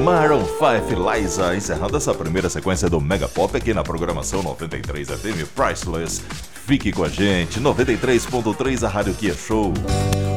Maroon 5, Liza, encerrando essa primeira sequência do Mega Pop aqui na programação 93 FM Priceless. Fique com a gente, 93.3, a Rádio Kia Show.